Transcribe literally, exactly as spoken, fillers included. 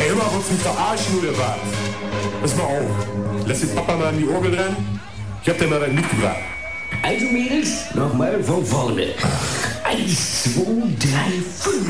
Ey, immer wollt's mich verarschen oder was? Pass mal auf. Lass den Papa mal an die Orgel ran. Ich hab dir mal was mitgebracht. Also Mädels, nochmal von vorne. Eins, zwei, drei, fünf.